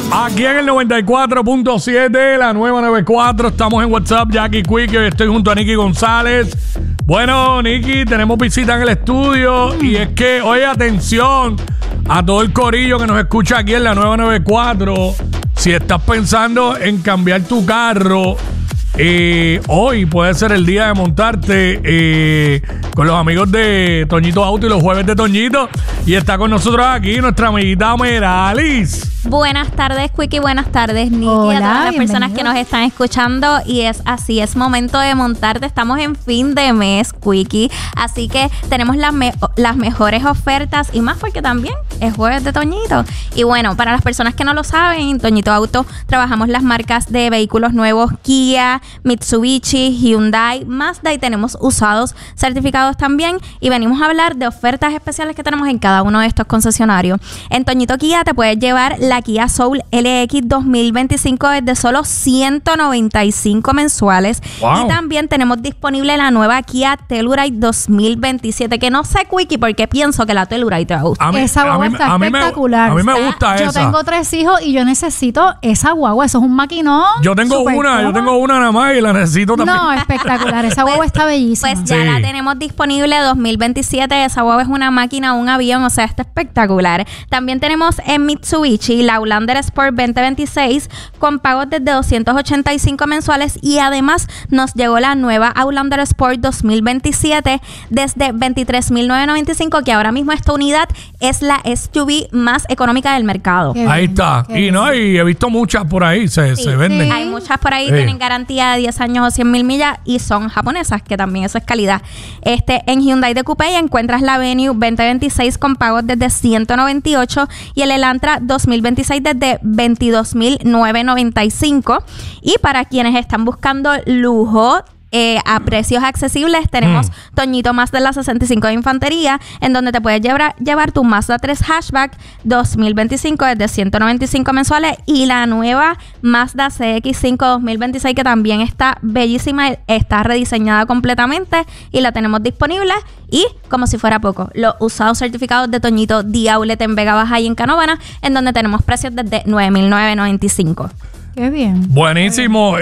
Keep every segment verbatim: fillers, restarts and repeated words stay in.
Aquí en el noventa y cuatro punto siete, la nueva noventa y cuatro. Estamos en WhatsApp, Jackie Quick. Estoy junto a Nicky González. Bueno, Nicky, tenemos visita en el estudio. Y es que, oye, atención a todo el corillo que nos escucha aquí en la nueva noventa y cuatro. Si estás pensando en cambiar tu carro, eh, hoy puede ser el día de montarte eh, con los amigos de Toñito Auto y los jueves de Toñito. Y está con nosotros aquí nuestra amiguita Meralis. Buenas tardes, Quickie. Buenas tardes, Nicky. Hola, a todas las personas bienvenido. que nos están escuchando. Y es así, es momento de montarte. Estamos en fin de mes, Quickie. Así que tenemos las, me las mejores ofertas y más porque también es jueves de Toñito. Y bueno, para las personas que no lo saben, en Toñito Auto trabajamos las marcas de vehículos nuevos Kia, Mitsubishi, Hyundai, Mazda y tenemos usados certificados también. Y venimos a hablar de ofertas especiales que tenemos en cada uno de estos concesionarios. En Toñito Kia te puedes llevar la Kia Soul L X dos mil veinticinco desde solo ciento noventa y cinco mensuales. Wow. Y también tenemos disponible la nueva Kia Telluride dos mil veintisiete, que no sé, Quickie, porque pienso que la Telluride te va a gustar. A mí, esa guagua a mí- está a mí me- espectacular. a mí me Está- gusta Yo esa. tengo tres hijos y yo necesito esa guagua. Eso es un maquinón. Yo tengo súper una, yo cómodo. tengo una nada más y la necesito también. No, espectacular. Esa guagua está bellísima. Pues ya Sí. la tenemos disponible dos mil veintisiete. Esa guagua es una máquina, un avión, o sea, está espectacular. También tenemos en Mitsubishi la Outlander Sport veinte veintiséis con pagos desde doscientos ochenta y cinco mensuales y además nos llegó la nueva Outlander Sport dos mil veintisiete desde veintitrés mil novecientos noventa y cinco, que ahora mismo esta unidad es la S U V más económica del mercado. Qué Ahí bien, está. qué Y bien. no, y he visto muchas por ahí, se, Sí, se venden. sí. Hay muchas por ahí, Sí. tienen garantía de diez años o cien mil millas y son japonesas, que también eso es calidad. Este, en Hyundai de Coupé encuentras la Venue veinte veintiséis con pagos desde ciento noventa y ocho y el Elantra dos mil veintiséis desde veintidós mil novecientos noventa y cinco. Y para quienes están buscando lujo, Eh, a precios accesibles tenemos Mm. Toñito Mazda de la sesenta y cinco de Infantería, en donde te puedes llevar, llevar tu Mazda tres Hatchback dos mil veinticinco desde ciento noventa y cinco mensuales y la nueva Mazda C X cinco dos mil veintiséis, que también está bellísima, está rediseñada completamente y la tenemos disponible. Y como si fuera poco, los usados certificados de Toñito The Outlet en Vega Baja y en Canóvana, en donde tenemos precios desde nueve mil novecientos noventa y cinco. Qué bien. Buenísimo.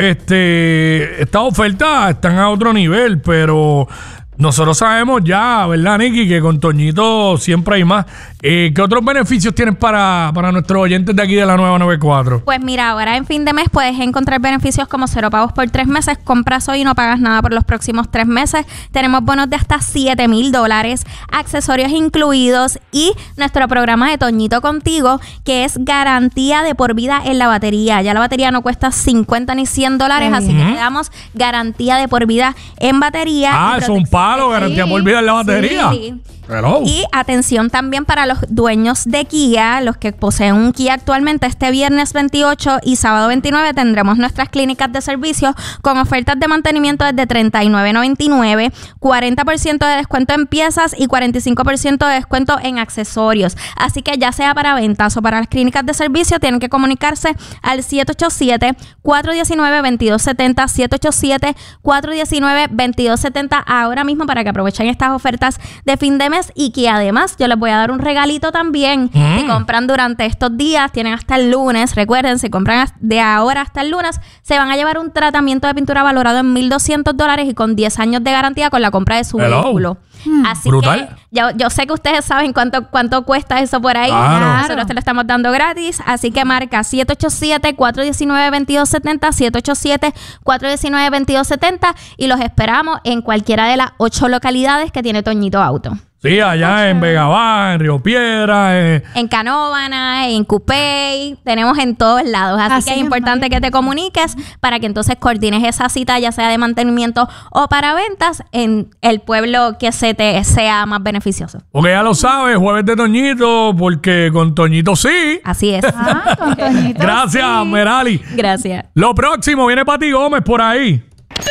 Este, estas ofertas están a otro nivel, pero nosotros sabemos ya, ¿verdad, Nicky? Que con Toñito siempre hay más. Eh, ¿Qué otros beneficios tienen para, para nuestros oyentes de aquí de la nueva noventa y cuatro? Pues mira, ahora en fin de mes puedes encontrar beneficios como cero pagos por tres meses, compras hoy y no pagas nada por los próximos tres meses. Tenemos bonos de hasta siete mil dólares, accesorios incluidos y nuestro programa de Toñito Contigo, que es garantía de por vida en la batería. Ya la batería no cuesta cincuenta ni cien dólares, Qué así bien. que te damos garantía de por vida en batería. Ah, y es un protección palo, de- garantía Sí, por vida en la batería. sí. Hello. Y atención también para los dueños de Kia, los que poseen un Kia actualmente. Este viernes veintiocho y sábado veintinueve tendremos nuestras clínicas de servicio con ofertas de mantenimiento desde treinta y nueve noventa y nueve, cuarenta por ciento de descuento en piezas y cuarenta y cinco por ciento de descuento en accesorios. Así que ya sea para ventas o para las clínicas de servicio, tienen que comunicarse al siete ocho siete, cuatro uno nueve, dos dos siete cero, siete ocho siete, cuatro uno nueve, dos dos siete cero ahora mismo para que aprovechen estas ofertas de fin de mes y que además yo les voy a dar un regalito también. Mm. Si compran durante estos días, tienen hasta el lunes, recuerden, si compran as- de ahora hasta el lunes, se van a llevar un tratamiento de pintura valorado en mil doscientos dólares y con diez años de garantía con la compra de su Hello. vehículo. Así Brutal. que yo, yo sé que ustedes saben cuánto, cuánto cuesta eso por ahí. Claro. Nosotros te lo estamos dando gratis. Así que marca siete ocho siete, cuatro uno nueve, dos dos siete cero, siete ocho siete, cuatro uno nueve, dos dos siete cero y los esperamos en cualquiera de las ocho localidades que tiene Toñito Auto. Sí, allá en Vega Baja, en Río Piedra. eh, En Canóvana, en Coupé, tenemos en todos lados. Así, Así que es es, importante María. que te comuniques para que entonces coordines esa cita, ya sea de mantenimiento o para ventas, en el pueblo que se te sea más beneficioso. porque ya lo sabes, jueves de Toñito, porque con Toñito sí. Así es. Ah, con Toñito, Gracias, sí. Merali. Gracias. Lo próximo viene Pati Gómez por ahí.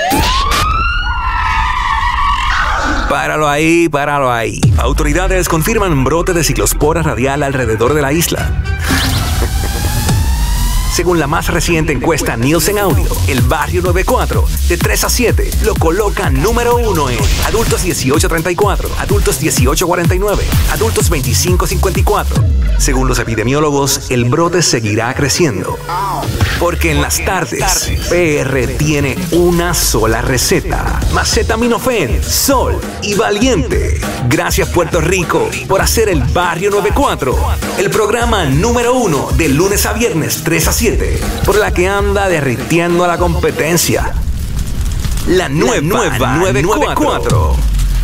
Páralo ahí, páralo ahí. Autoridades confirman brote de ciclospora radial alrededor de la isla. Según la más reciente encuesta Nielsen Audio, el Barrio noventa y cuatro, de tres a siete, lo coloca número uno en adultos dieciocho a treinta y cuatro, adultos dieciocho a cuarenta y nueve, adultos veinticinco a cincuenta y cuatro. Según los epidemiólogos, el brote seguirá creciendo. Porque en las tardes, P R tiene una sola receta. Acetaminofén, Sol y Valiente. Gracias, Puerto Rico, por hacer el Barrio noventa y cuatro el programa número uno de lunes a viernes tres a siete, por la que anda derritiendo a la competencia. La nueva, la nueva noventa y cuatro.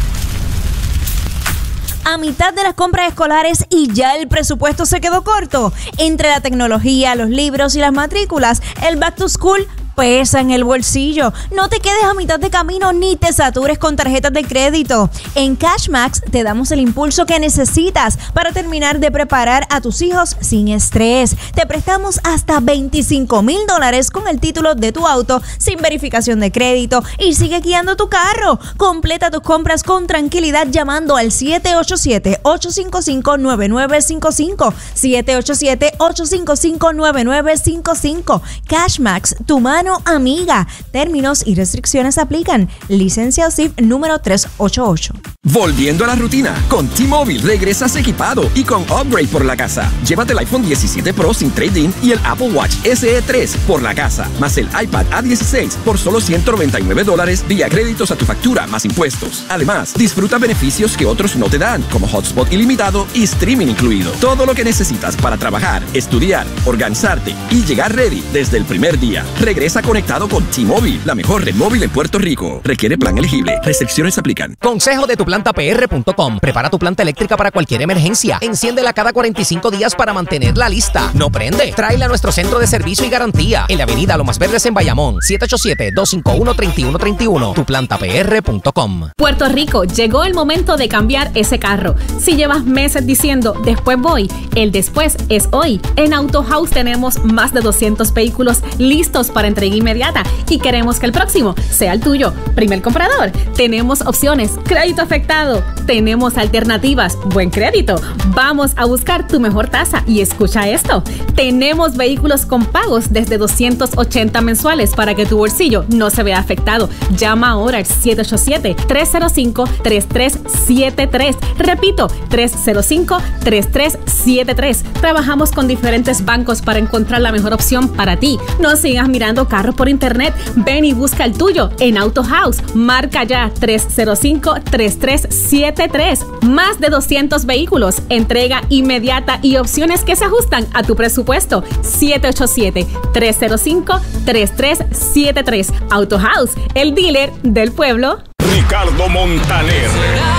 A mitad de las compras escolares y ya el presupuesto se quedó corto. Entre la tecnología, los libros y las matrículas, el Back to School pesa en el bolsillo. No te quedes a mitad de camino ni te satures con tarjetas de crédito. En Cashmax te damos el impulso que necesitas para terminar de preparar a tus hijos sin estrés. Te prestamos hasta veinticinco mil dólares con el título de tu auto sin verificación de crédito y sigue guiando tu carro. Completa tus compras con tranquilidad llamando al siete ocho siete, ocho cinco cinco, nueve nueve cinco cinco. siete ocho siete, ocho cinco cinco, nueve nueve cinco cinco. Cashmax, tu mano amiga. Términos y restricciones aplican. Licencia O S I P número trescientos ochenta y ocho. Volviendo a la rutina, con T-Mobile regresas equipado y con upgrade por la casa. Llévate el iPhone diecisiete Pro sin trade-in y el Apple Watch S E tres por la casa, más el iPad A dieciséis por solo ciento noventa y nueve dólares vía créditos a tu factura más impuestos. Además, disfruta beneficios que otros no te dan, como hotspot ilimitado y streaming incluido. Todo lo que necesitas para trabajar, estudiar, organizarte y llegar ready desde el primer día. Regresa conectado con T-Mobile, la mejor red móvil en Puerto Rico. Requiere plan elegible. Restricciones aplican. Consejo de tu planta P R punto com. Prepara tu planta eléctrica para cualquier emergencia. Enciéndela cada cuarenta y cinco días para mantenerla lista. No prende. Tráela a nuestro centro de servicio y garantía en la avenida Lomas Verdes en Bayamón. siete ocho siete, dos cinco uno, tres uno tres uno. tu planta P R punto com. Puerto Rico, llegó el momento de cambiar ese carro. Si llevas meses diciendo después voy, el después es hoy. En Auto House tenemos más de doscientos vehículos listos para entrega inmediata y queremos que el próximo sea el tuyo. Primer comprador. Tenemos opciones. Crédito afectado. Tenemos alternativas. Buen crédito. Vamos a buscar tu mejor tasa y escucha esto. Tenemos vehículos con pagos desde doscientos ochenta mensuales para que tu bolsillo no se vea afectado. Llama ahora al siete ocho siete, tres cero cinco, tres tres siete tres. Repito, tres cero cinco, tres tres siete tres. Trabajamos con diferentes bancos para encontrar la mejor opción para ti. No sigas mirando carros por internet. Ven y busca el tuyo en Auto House. Marca ya tres cero cinco, tres tres siete tres. Más de doscientos vehículos, entrega inmediata y opciones que se ajustan a tu presupuesto. siete ocho siete, tres cero cinco, tres tres siete tres. Auto House, el dealer del pueblo. Ricardo Montaner.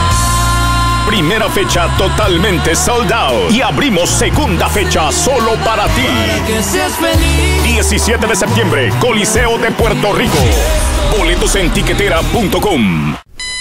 Primera fecha totalmente sold out y abrimos segunda fecha solo para ti. diecisiete de septiembre, Coliseo de Puerto Rico. Boletos en tiquetera punto com.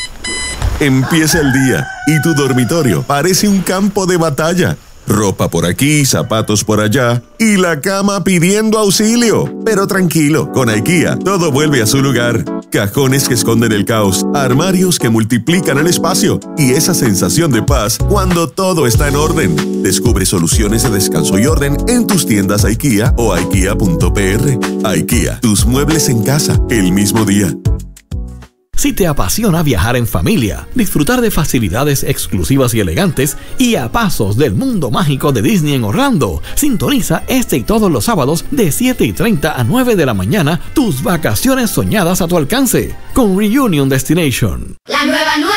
Empieza el día y tu dormitorio parece un campo de batalla. Ropa por aquí, zapatos por allá y la cama pidiendo auxilio. Pero tranquilo, con IKEA todo vuelve a su lugar. Cajones que esconden el caos, armarios que multiplican el espacio y esa sensación de paz cuando todo está en orden. Descubre soluciones de descanso y orden en tus tiendas IKEA o IKEA punto P R. IKEA, tus muebles en casa el mismo día. Si te apasiona viajar en familia, disfrutar de facilidades exclusivas y elegantes y a pasos del mundo mágico de Disney en Orlando, sintoniza este y todos los sábados de siete y treinta a nueve de la mañana tus vacaciones soñadas a tu alcance con Reunion Destination. La nueva nueva